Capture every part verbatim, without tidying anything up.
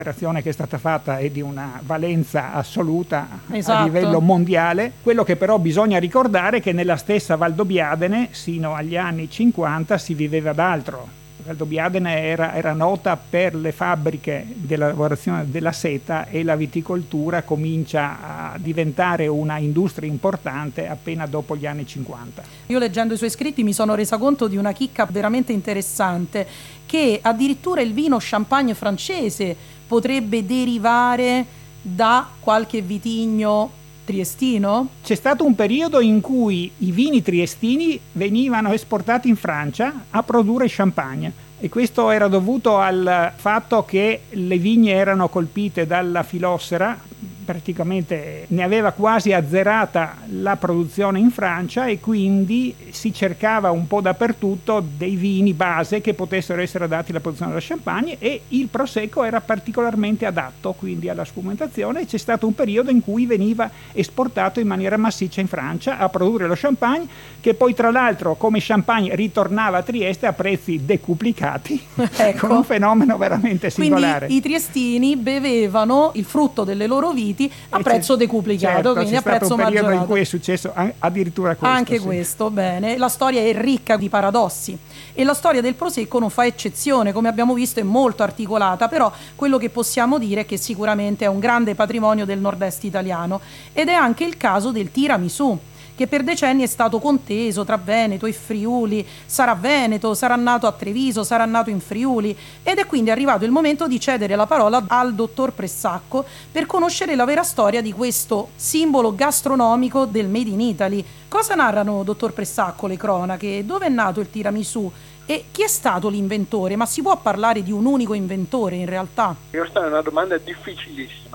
L'operazione che è stata fatta è di una valenza assoluta esatto. a livello mondiale. Quello che però bisogna ricordare è che nella stessa Valdobbiadene sino agli anni cinquanta si viveva d'altro. Valdobbiadene era, era nota per le fabbriche della lavorazione della seta e la viticoltura comincia a diventare una industria importante appena dopo gli anni cinquanta. Io leggendo i suoi scritti mi sono resa conto di una chicca veramente interessante, che addirittura il vino champagne francese potrebbe derivare da qualche vitigno triestino? C'è stato un periodo in cui i vini triestini venivano esportati in Francia a produrre champagne e questo era dovuto al fatto che le vigne erano colpite dalla filossera, praticamente ne aveva quasi azzerata la produzione in Francia e quindi si cercava un po' dappertutto dei vini base che potessero essere adatti alla produzione dello champagne e il prosecco era particolarmente adatto quindi alla sfumentazione. C'è stato un periodo in cui veniva esportato in maniera massiccia in Francia a produrre lo champagne, che poi tra l'altro come champagne ritornava a Trieste a prezzi decuplicati, ecco. Con un fenomeno veramente singolare. Quindi i triestini bevevano il frutto delle loro viti a e prezzo decuplicato, certo, quindi a prezzo maggiorato. C'è stato un periodo in cui è successo addirittura questo. Anche sì. questo, bene. La storia è ricca di paradossi e la storia del prosecco non fa eccezione, come abbiamo visto è molto articolata, però quello che possiamo dire è che sicuramente è un grande patrimonio del nord-est italiano ed è anche il caso del tiramisù, che per decenni è stato conteso tra Veneto e Friuli, sarà Veneto, sarà nato a Treviso, sarà nato in Friuli, ed è quindi arrivato il momento di cedere la parola al dottor Pressacco per conoscere la vera storia di questo simbolo gastronomico del Made in Italy. Cosa narrano, dottor Pressacco, le cronache? Dove è nato il tiramisù? E chi è stato l'inventore? Ma si può parlare di un unico inventore in realtà? Questa è una domanda difficilissima.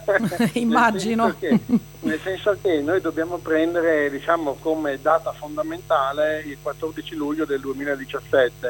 Immagino. Nel senso, che, nel senso che noi dobbiamo prendere, diciamo, come data fondamentale il quattordici luglio del duemiladiciassette,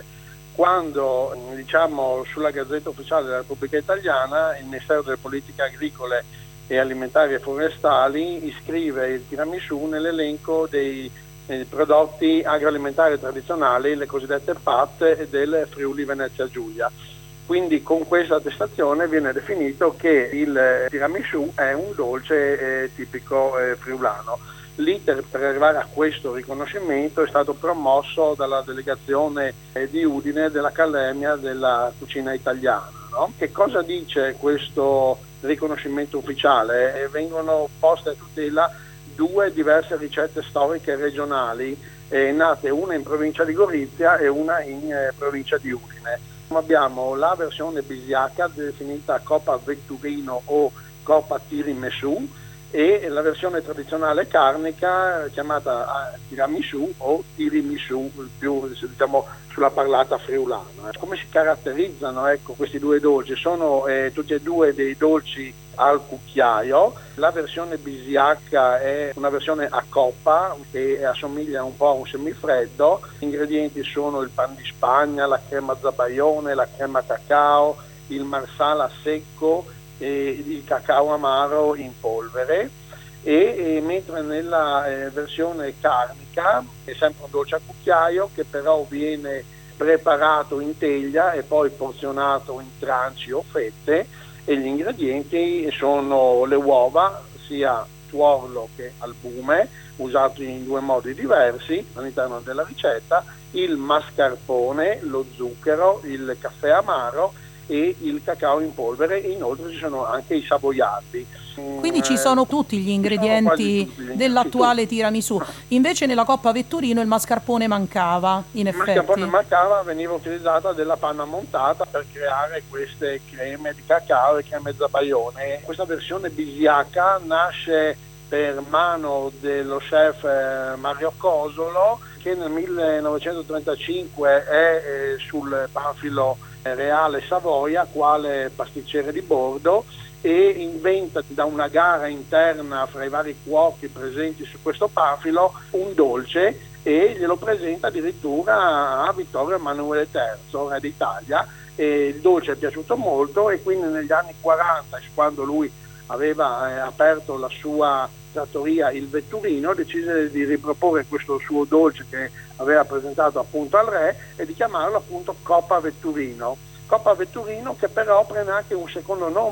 quando, diciamo, sulla Gazzetta Ufficiale della Repubblica Italiana il Ministero delle Politiche Agricole e Alimentari e Forestali iscrive il tiramisù nell'elenco dei prodotti agroalimentari tradizionali, le cosiddette P A T del Friuli Venezia Giulia. Quindi con questa attestazione viene definito che il tiramisù è un dolce eh, tipico eh, friulano. L'iter per arrivare a questo riconoscimento è stato promosso dalla delegazione eh, di Udine dell'Accademia della Cucina Italiana. No? Che cosa dice questo riconoscimento ufficiale? Eh, vengono poste a tutela due diverse ricette storiche regionali, eh, nate una in provincia di Gorizia e una in eh, provincia di Udine. Abbiamo la versione bisiacca definita Coppa Vetturino o Coppa Tiramisù e la versione tradizionale carnica chiamata tiramisù o tiramisù, più diciamo sulla parlata friulana. Come si caratterizzano ecco, questi due dolci? Sono eh, tutti e due dei dolci al cucchiaio. La versione bisiacca è una versione a coppa che assomiglia un po' a un semifreddo. Gli ingredienti sono il pan di Spagna, la crema zabaione, la crema cacao, il marsala secco e il cacao amaro in polvere. E, e mentre nella eh, versione carnica è sempre un dolce a cucchiaio che però viene preparato in teglia e poi porzionato in tranci o fette, e gli ingredienti sono le uova, sia tuorlo che albume, usato in due modi diversi all'interno della ricetta, il mascarpone, lo zucchero, il caffè amaro e il cacao in polvere, e inoltre ci sono anche i savoiardi. Quindi ci sono tutti gli ingredienti tutti, dell'attuale tiramisù. Invece nella Coppa Vetturino il mascarpone mancava, in effetti. Il mascarpone mancava, veniva utilizzata della panna montata per creare queste creme di cacao e creme zabaione. Questa versione bisiacca nasce per mano dello chef Mario Cosolo, che nel millenovecentotrentacinque è eh, sul Panfilo Reale Savoia quale pasticcere di bordo, e inventa da una gara interna fra i vari cuochi presenti su questo Panfilo un dolce e glielo presenta addirittura a Vittorio Emanuele terzo, re d'Italia, e il dolce è piaciuto molto, e quindi negli anni quaranta, quando lui aveva eh, aperto la sua trattoria Il Vetturino, decise di riproporre questo suo dolce che aveva presentato appunto al re e di chiamarlo appunto Coppa Vetturino. Coppa Vetturino che però prende anche un secondo nome